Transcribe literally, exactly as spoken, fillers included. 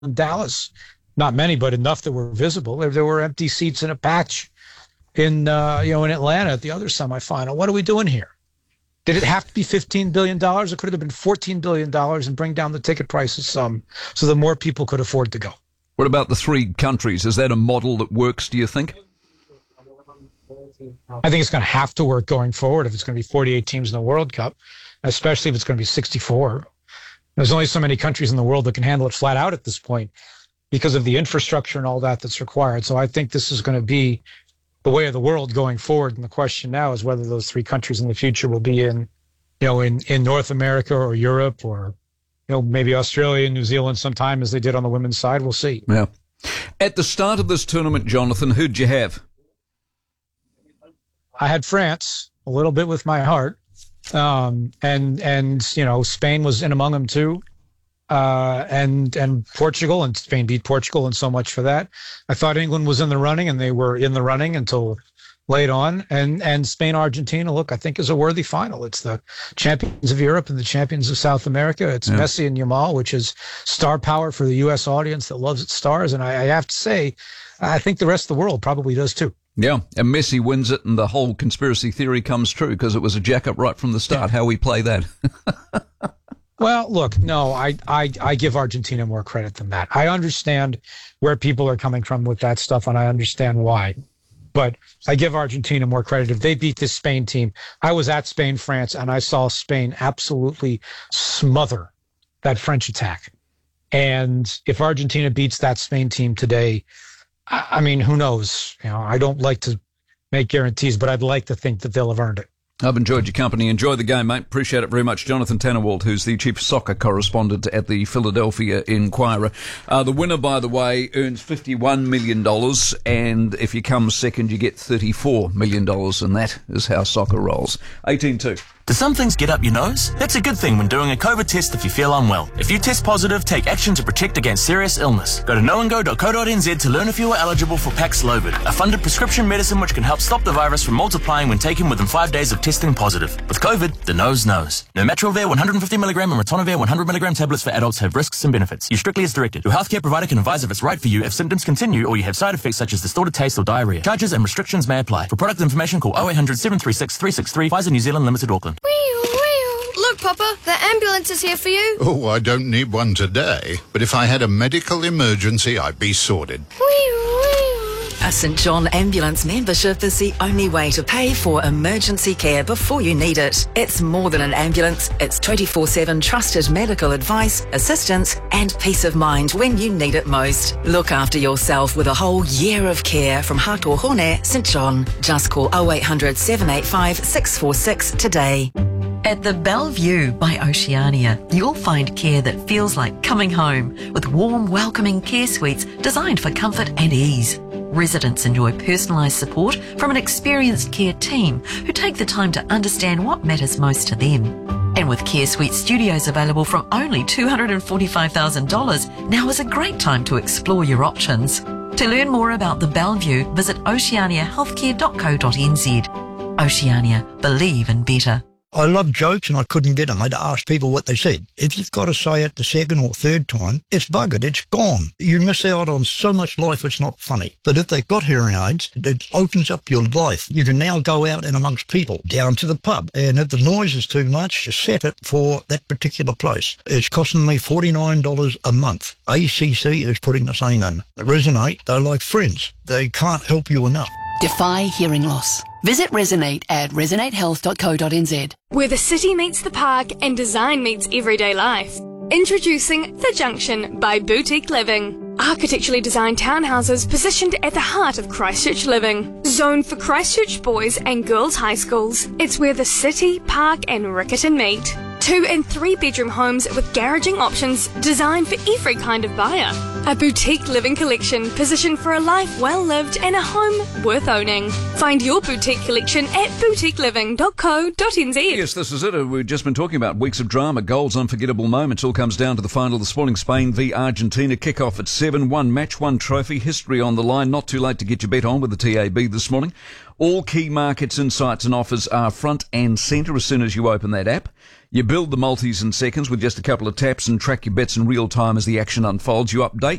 in Dallas. Not many, but enough that were visible. There, there were empty seats in a patch in, uh, you know, in Atlanta at the other semifinal. What are we doing here? Did it have to be fifteen billion dollars? It could have been fourteen billion dollars and bring down the ticket prices some so that more people could afford to go. What about the three countries? Is that a model that works, do you think? I think it's going to have to work going forward if it's going to be forty-eight teams in the World Cup, especially if it's going to be sixty-four. There's only so many countries in the world that can handle it flat out at this point because of the infrastructure and all that that's required. So I think this is going to be the way of the world going forward. And the question now is whether those three countries in the future will be in, you know, in, in North America or Europe or, you know, maybe Australia and New Zealand sometime as they did on the women's side. We'll see. Yeah. At the start of this tournament, Jonathan, who'd you have? I had France a little bit with my heart. Um, and, and, you know, Spain was in among them too. Uh, and, and Portugal, and Spain beat Portugal, and so much for that. I thought England was in the running, and they were in the running until late on. And, and Spain, Argentina, look, I think is a worthy final. It's the champions of Europe and the champions of South America. It's yeah. Messi and Yamal, which is star power for the U S audience that loves its stars. And I, I have to say, I think the rest of the world probably does too. Yeah, and Messi wins it, and the whole conspiracy theory comes true because it was a jack-up right from the start. How we play that. Well, look, no, I, I, I give Argentina more credit than that. I understand where people are coming from with that stuff, and I understand why. But I give Argentina more credit. If they beat this Spain team, I was at Spain, France, and I saw Spain absolutely smother that French attack. And if Argentina beats that Spain team today, I, I mean, who knows? You know, I don't like to make guarantees, but I'd like to think that they'll have earned it. I've enjoyed your company. Enjoy the game, mate. Appreciate it very much. Jonathan Tannenwald, who's the chief soccer correspondent at the Philadelphia Inquirer. Uh, the winner, by the way, earns fifty-one million dollars, and if you come second, you get thirty-four million dollars, and that is how soccer rolls. eighteen two. Do some things get up your nose? That's a good thing when doing a COVID test if you feel unwell. If you test positive, take action to protect against serious illness. Go to knowandgo dot co dot n z to learn if you are eligible for Paxlovid, a funded prescription medicine which can help stop the virus from multiplying when taken within five days of testing positive. With COVID, the nose knows. Nirmatrelvir one hundred fifty milligram and ritonavir one hundred milligram tablets for adults have risks and benefits. Use strictly as directed. Your healthcare provider can advise if it's right for you if symptoms continue or you have side effects such as distorted taste or diarrhea. Charges and restrictions may apply. For product information, call oh eight hundred, seven three six, three six three. Pfizer New Zealand Limited, Auckland. Look, Papa, the ambulance is here for you. Oh, I don't need one today, but if I had a medical emergency, I'd be sorted. A St John Ambulance membership is the only way to pay for emergency care before you need it. It's more than an ambulance. It's twenty-four seven trusted medical advice, assistance and peace of mind when you need it most. Look after yourself with a whole year of care from Hato Hone, St John. Just call oh eight hundred, seven eight five, six four six today. At the Bellevue by Oceania, you'll find care that feels like coming home with warm, welcoming care suites designed for comfort and ease. Residents enjoy personalised support from an experienced care team who take the time to understand what matters most to them. And with Care Suite Studios available from only two hundred forty-five thousand dollars, now is a great time to explore your options. To learn more about the Bellevue, visit oceania healthcare dot co dot n z. Oceania, believe in better. I love jokes and I couldn't get them. I'd ask people what they said. If you've got to say it the second or third time, it's buggered, it's gone. You miss out on so much life, it's not funny. But if they've got hearing aids, it opens up your life. You can now go out and amongst people, down to the pub. And if the noise is too much, just set it for that particular place. It's costing me forty-nine dollars a month. A C C is putting the same in. Resonate, they're like friends. They can't help you enough. Defy hearing loss. Visit Resonate at resonate health dot co dot n z. Where the city meets the park and design meets everyday life. Introducing The Junction by Boutique Living. Architecturally designed townhouses positioned at the heart of Christchurch living. Zoned for Christchurch boys and girls high schools. It's where the city, park and Riccarton meet. Two and three bedroom homes with garaging options designed for every kind of buyer. A boutique living collection positioned for a life well lived and a home worth owning. Find your boutique collection at boutique living dot co dot n z. Yes, this is it. We've just been talking about weeks of drama, goals, unforgettable moments. All comes down to the final this morning. Spain v Argentina. Kick-off at seven. One match, one trophy. History on the line. Not too late to get your bet on with the T A B this morning. All key markets, insights and offers are front and centre as soon as you open that app. You build the multis in seconds with just a couple of taps and track your bets in real time as the action unfolds. You update